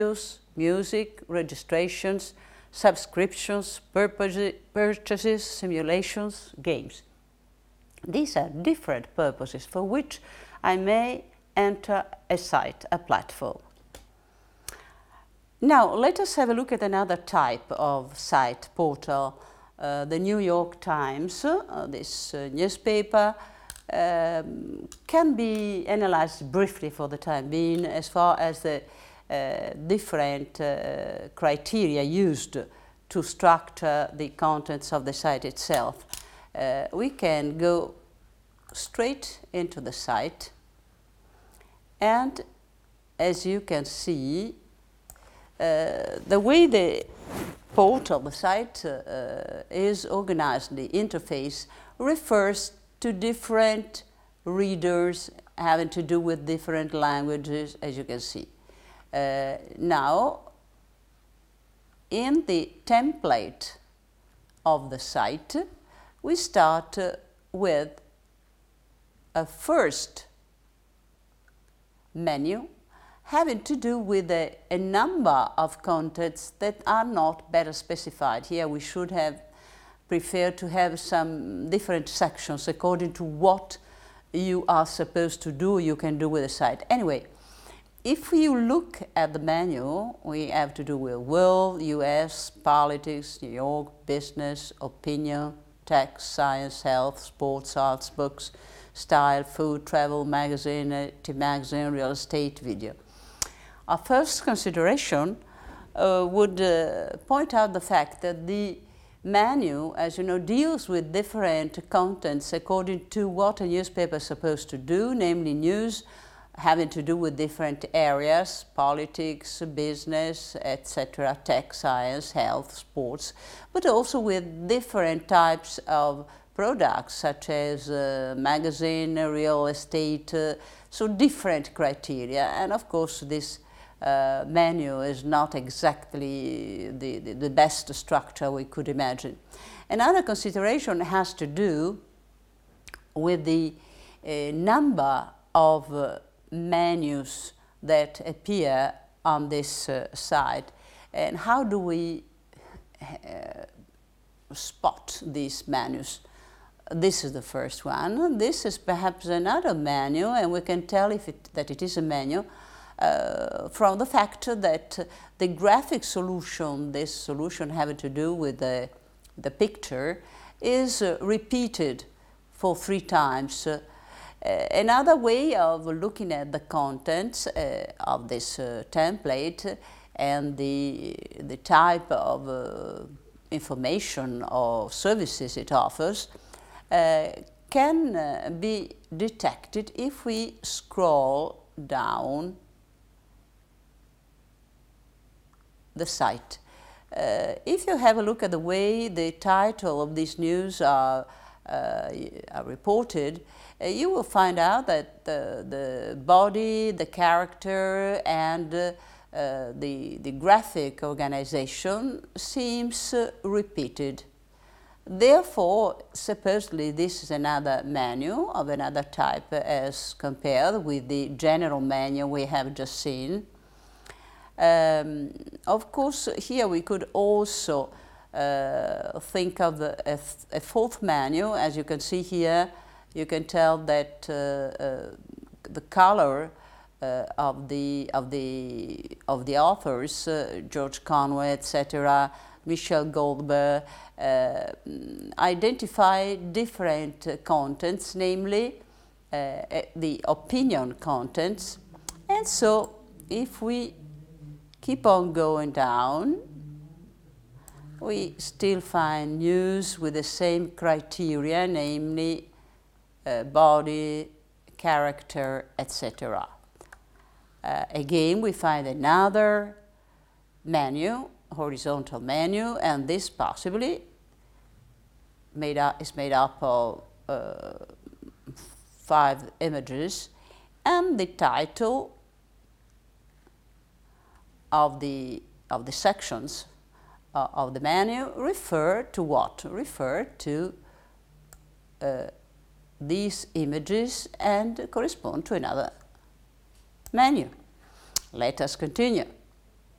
music, registrations, subscriptions, purchases, simulations, games. These are different purposes for which I may enter a site, a platform. Now, let us have a look at another type of site, portal. The New York Times, this newspaper, can be analyzed briefly for the time being as far as the different criteria used to structure the contents of the site itself. We can go straight into the site, and as you can see, the way the portal, the site, is organized, the interface refers to different readers having to do with different languages, as you can see. Now, in the template of the site, we start with a first menu having to do with a number of contents that are not better specified. Here we should have preferred to have some different sections according to what you are supposed to do, you can do with the site. Anyway, if you look at the menu, we have to do with world, US, politics, New York, business, opinion, tech, science, health, sports, arts, books, style, food, travel, magazine, magazine, real estate, video. Our first consideration would point out the fact that the menu, as you know, deals with different contents according to what a newspaper is supposed to do, namely news having to do with different areas, politics, business, etc., tech, science, health, sports, but also with different types of products such as magazine, real estate, so different criteria. And of course this menu is not exactly the best structure we could imagine. Another consideration has to do with the number of menus that appear on this site, and how do we spot these menus. This is the first one. This is perhaps another menu, and we can tell that it is a menu from the fact that the graphic solution, this solution having to do with the picture, is repeated for 3 times. Another way of looking at the contents of this template and the type of information or services it offers can be detected if we scroll down the site. If you have a look at the way the title of these news are reported, you will find out that the body, the character, and the graphic organization seems repeated. Therefore, supposedly this is another menu of another type as compared with the general menu we have just seen. Of course, here we could also think of a 4th menu. As you can see here, you can tell that the color of the authors, George Conway, etc., Michel Goldberg, identify different contents, namely the opinion contents. And so, if we keep on going down, we still find news with the same criteria, namely body, character, etc. Again, we find another menu, horizontal menu, and this possibly is made up of 5 images, and the title of the sections of the menu refer to what? Refer to these images and correspond to another menu. Let us continue.